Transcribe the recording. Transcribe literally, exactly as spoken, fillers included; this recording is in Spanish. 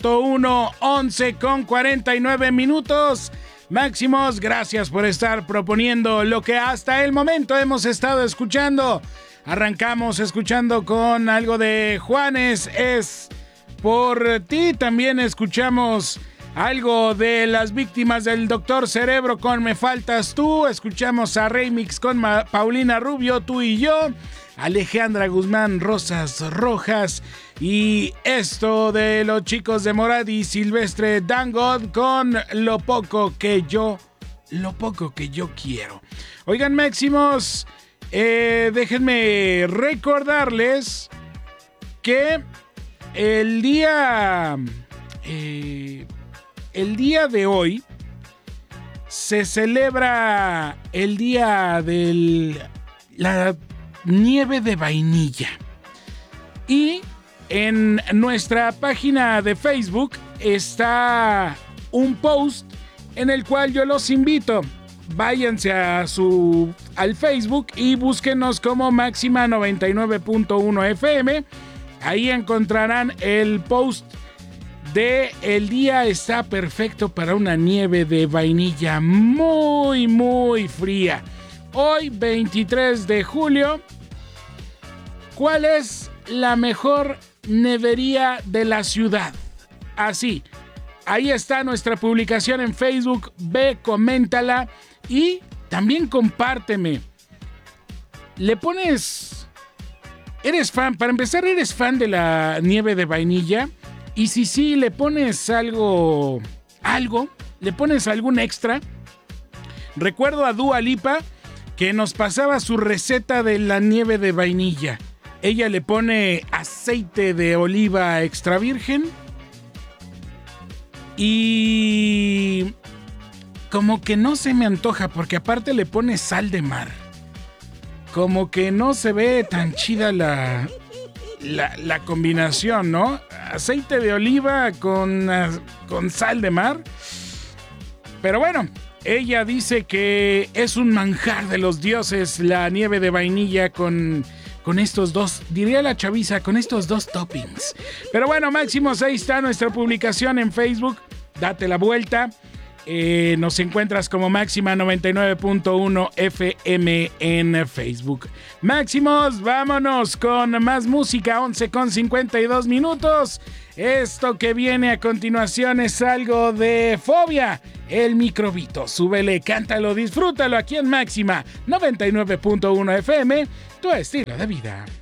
punto uno, once con cuarenta y nueve minutos. Máximos, gracias por estar proponiendo lo que hasta el momento hemos estado escuchando. Arrancamos escuchando con algo de Juanes, es por ti. También escuchamos algo de Las Víctimas del Doctor Cerebro con Me Faltas Tú. Escuchamos a Remix con Ma- Paulina Rubio, Tú y Yo. Alejandra Guzmán, Rosas Rojas. Y esto de los chicos de Morad y Silvestre Dangond con Lo Poco Que Yo, Lo Poco Que Yo Quiero. Oigan, Máximos, eh, déjenme recordarles que el día... Eh, el día de hoy se celebra el día de la nieve de vainilla. Y en nuestra página de Facebook está un post en el cual yo los invito. Váyanse a su, al Facebook y búsquenos como Máxima noventa y nueve punto uno F M. Ahí encontrarán el post de el día está perfecto para una nieve de vainilla muy, muy fría. Hoy, veintitrés de julio, ¿cuál es la mejor nevería de la ciudad? Así, ahí está nuestra publicación en Facebook. Ve, coméntala y también compárteme. Le pones... ¿Eres fan? Para empezar, ¿eres fan de la nieve de vainilla? Y si sí, le pones algo, algo, le pones algún extra. Recuerdo a Dua Lipa que nos pasaba su receta de la nieve de vainilla. Ella le pone aceite de oliva extra virgen y como que no se me antoja porque aparte le pone sal de mar. Como que no se ve tan chida la, la, la combinación, ¿no? Aceite de oliva con, con sal de mar. Pero bueno, ella dice que es un manjar de los dioses la nieve de vainilla con, con estos dos, diría la chaviza, con estos dos toppings. Pero bueno, Máximos, ahí está nuestra publicación en Facebook. Date la vuelta. Eh, nos encuentras como Máxima noventa y nueve punto uno F M en Facebook. Máximos, vámonos con más música. Once con cincuenta y dos minutos. Esto que viene a continuación es algo de Fobia, El Microbito. Súbele, cántalo, disfrútalo aquí en Máxima noventa y nueve punto uno F M, tu estilo de vida.